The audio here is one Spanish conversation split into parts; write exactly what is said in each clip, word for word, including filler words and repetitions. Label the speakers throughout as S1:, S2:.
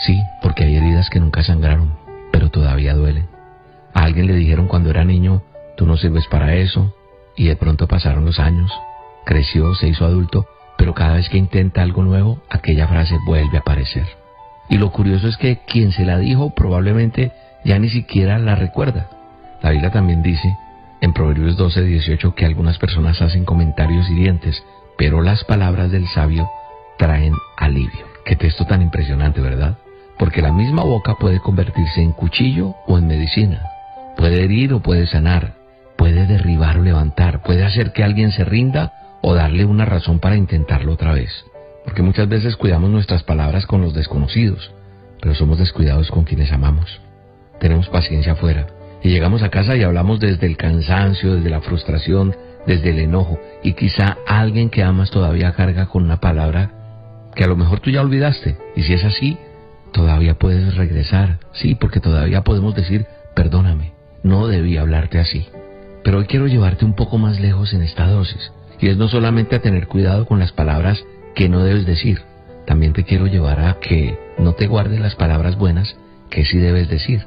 S1: Sí, porque hay heridas que nunca sangraron, pero todavía duelen. A alguien le dijeron cuando era niño, tú no sirves para eso, y de pronto pasaron los años, creció, se hizo adulto, pero cada vez que intenta algo nuevo, aquella frase vuelve a aparecer. Y lo curioso es que quien se la dijo probablemente ya ni siquiera la recuerda. La Biblia también dice, en Proverbios doce, dieciocho, que algunas personas hacen comentarios hirientes, pero las palabras del sabio traen alivio. Qué texto tan impresionante, ¿verdad? Porque la misma boca puede convertirse en cuchillo o en medicina. Puede herir o puede sanar. Puede derribar o levantar. Puede hacer que alguien se rinda o darle una razón para intentarlo otra vez. Porque muchas veces cuidamos nuestras palabras con los desconocidos, pero somos descuidados con quienes amamos. Tenemos paciencia afuera y llegamos a casa y hablamos desde el cansancio, desde la frustración, desde el enojo, y quizá alguien que amas todavía carga con una palabra que a lo mejor tú ya olvidaste, y si es así, todavía puedes regresar, sí, porque todavía podemos decir, perdóname, no debí hablarte así. Pero hoy quiero llevarte un poco más lejos en esta dosis, y es no solamente a tener cuidado con las palabras que no debes decir, también te quiero llevar a que no te guardes las palabras buenas que sí debes decir.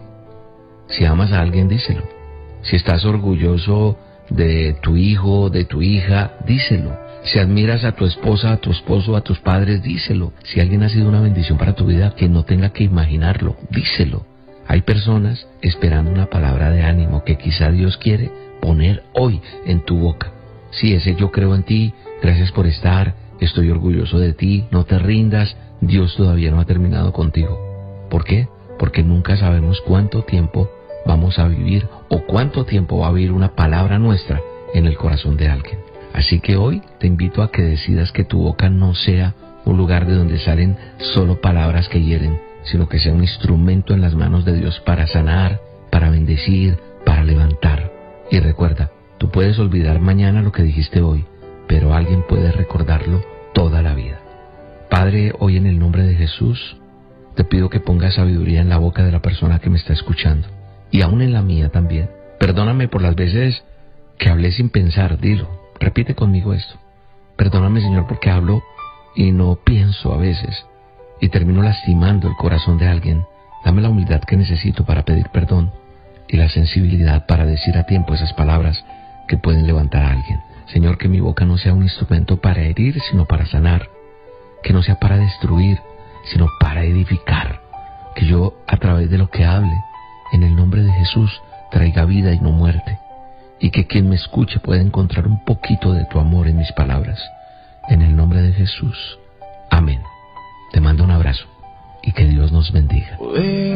S1: Si amas a alguien, díselo. Si estás orgulloso de tu hijo, de tu hija, díselo. Si admiras a tu esposa, a tu esposo, a tus padres, díselo. Si alguien ha sido una bendición para tu vida, que no tenga que imaginarlo, díselo. Hay personas esperando una palabra de ánimo que quizá Dios quiere poner hoy en tu boca. Sí, ese yo creo en ti, gracias por estar, estoy orgulloso de ti, no te rindas, Dios todavía no ha terminado contigo. ¿Por qué? Porque nunca sabemos cuánto tiempo vamos a vivir o cuánto tiempo va a vivir una palabra nuestra en el corazón de alguien. Así que hoy te invito a que decidas que tu boca no sea un lugar de donde salen solo palabras que hieren, sino que sea un instrumento en las manos de Dios para sanar, para bendecir, para levantar. Y recuerda, tú puedes olvidar mañana lo que dijiste hoy, pero alguien puede recordarlo toda la vida. Padre, hoy en el nombre de Jesús, te pido que pongas sabiduría en la boca de la persona que me está escuchando, y aún en la mía también. Perdóname por las veces que hablé sin pensar, dilo. Repite conmigo esto. Perdóname, Señor, porque hablo y no pienso a veces, y termino lastimando el corazón de alguien. Dame la humildad que necesito para pedir perdón, y la sensibilidad para decir a tiempo esas palabras que pueden levantar a alguien. Señor, que mi boca no sea un instrumento para herir, sino para sanar. Que no sea para destruir, sino para edificar. Que yo, a través de lo que hable, en el nombre de Jesús, traiga vida y no muerte. Y que quien me escuche pueda encontrar un poquito de tu amor en mis palabras. En el nombre de Jesús. Amén. Te mando un abrazo y que Dios nos bendiga.